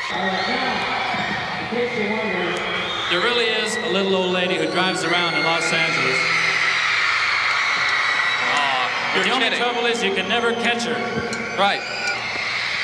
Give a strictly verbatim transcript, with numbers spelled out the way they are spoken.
There really is a little old lady who drives around in Los Angeles. Oh, The you're only kidding. trouble is you can never catch her. Right.